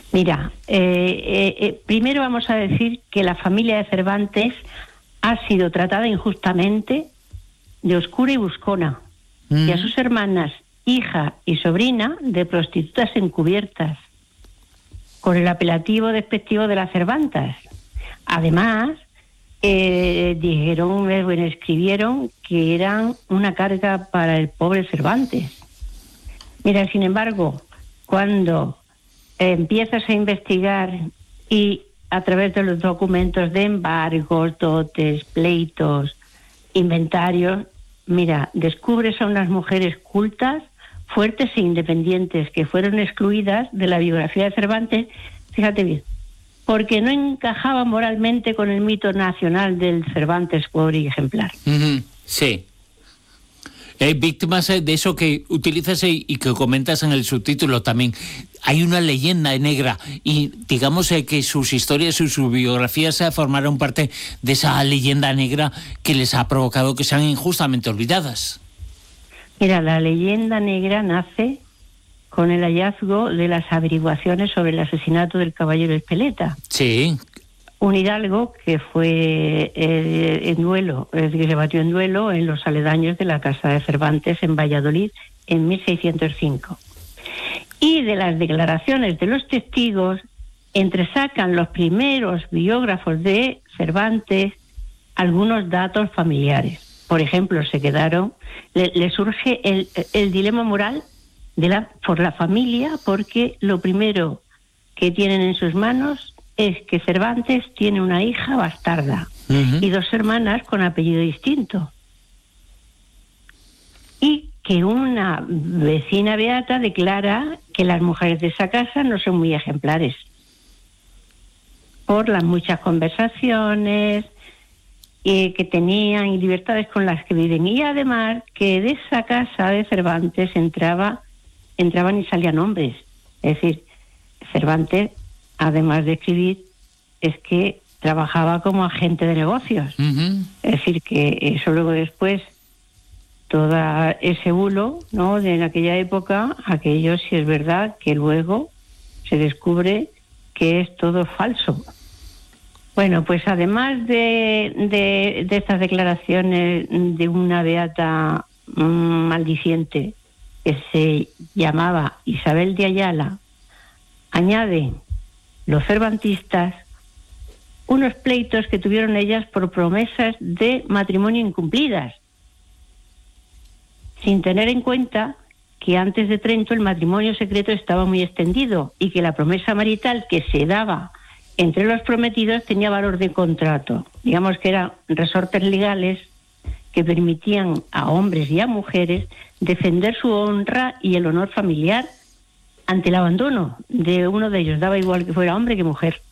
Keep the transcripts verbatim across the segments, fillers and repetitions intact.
Mira, eh, eh, eh, primero vamos a decir que la familia de Cervantes ha sido tratada injustamente, de oscura y buscona, mm. y a sus hermanas, hija y sobrina, de prostitutas encubiertas, con el apelativo despectivo de las Cervantas. Además, eh, dijeron, bueno, escribieron que eran una carga para el pobre Cervantes. Mira, sin embargo, cuando eh, empiezas a investigar y a través de los documentos de embargos, dotes, pleitos, inventarios, mira, descubres a unas mujeres cultas, fuertes e independientes que fueron excluidas de la biografía de Cervantes, fíjate bien, porque no encajaba moralmente con el mito nacional del Cervantes pobre y ejemplar. Uh-huh. Sí. Eh, víctimas de eso que utilizas y que comentas en el subtítulo también. Hay una leyenda negra y digamos eh, que sus historias y sus biografías se formaron parte de esa leyenda negra que les ha provocado que sean injustamente olvidadas. Mira, la leyenda negra nace con el hallazgo de las averiguaciones sobre el asesinato del caballero Ezpeleta. Sí. Un hidalgo que fue eh, en duelo, es decir, que se batió en duelo en los aledaños de la casa de Cervantes en Valladolid en mil seiscientos cinco. Y de las declaraciones de los testigos entresacan los primeros biógrafos de Cervantes algunos datos familiares. Por ejemplo, se quedaron, le, le surge el, el dilema moral de la, por la familia, porque lo primero que tienen en sus manos es que Cervantes tiene una hija bastarda uh-huh. y dos hermanas con apellido distinto. Y que una vecina beata declara que las mujeres de esa casa no son muy ejemplares por las muchas conversaciones eh, que tenían y libertades con las que viven. Y además que de esa casa de Cervantes entraba, entraban y salían hombres. Es decir, Cervantes, además de escribir, es que trabajaba como agente de negocios. Uh-huh. Es decir, que eso luego después, todo ese bulo, ¿no?, de en aquella época, aquello sí es verdad que luego se descubre que es todo falso. Bueno, pues además de, de, de estas declaraciones de una beata mmm, maldiciente que se llamaba Isabel de Ayala, añade los cervantistas unos pleitos que tuvieron ellas por promesas de matrimonio incumplidas, sin tener en cuenta que antes de Trento el matrimonio secreto estaba muy extendido y que la promesa marital que se daba entre los prometidos tenía valor de contrato. Digamos que eran resortes legales que permitían a hombres y a mujeres defender su honra y el honor familiar ante el abandono de uno de ellos. Daba igual que fuera hombre que mujer.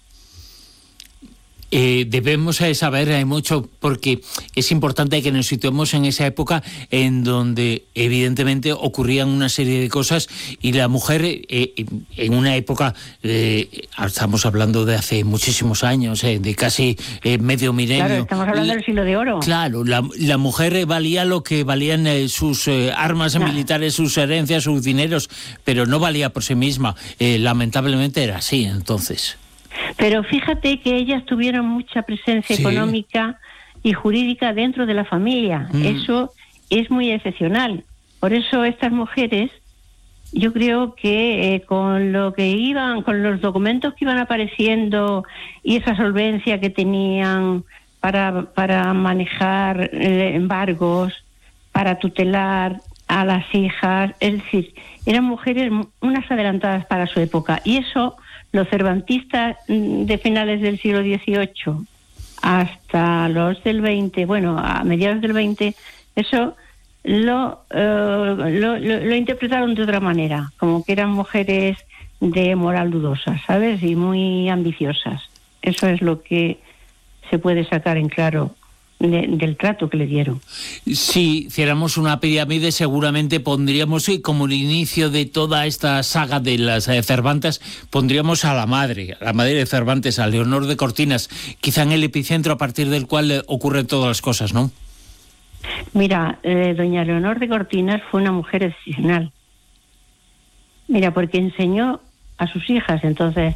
Eh, debemos eh, saber eh, mucho, porque es importante que nos situemos en esa época en donde evidentemente ocurrían una serie de cosas y la mujer eh, en una época, eh, estamos hablando de hace muchísimos años, eh, de casi eh, medio milenio. Claro, estamos hablando la, del siglo de oro. Claro, la, la mujer valía lo que valían eh, sus eh, armas nah. militares, sus herencias, sus dineros, pero no valía por sí misma. Eh, lamentablemente era así entonces. Pero fíjate que ellas tuvieron mucha presencia sí. económica y jurídica dentro de la familia. Mm. Eso es muy excepcional. Por eso estas mujeres, yo creo que eh, con lo que iban, con los documentos que iban apareciendo y esa solvencia que tenían para, para manejar eh, embargos, para tutelar a las hijas, es decir, eran mujeres unas adelantadas para su época. Y eso los cervantistas de finales del siglo dieciocho hasta los del veinte, bueno, a mediados del veinte, eso lo, uh, lo, lo, lo interpretaron de otra manera, como que eran mujeres de moral dudosa, ¿sabes? Y muy ambiciosas. Eso es lo que se puede sacar en claro De, del trato que le dieron. Si hiciéramos una pirámide, seguramente pondríamos, como el inicio de toda esta saga de las eh, Cervantes, pondríamos a la madre, a la madre de Cervantes, a Leonor de Cortinas, quizá en el epicentro a partir del cual eh, ocurren todas las cosas, ¿no? Mira, eh, doña Leonor de Cortinas fue una mujer excepcional. Mira, porque enseñó a sus hijas, entonces,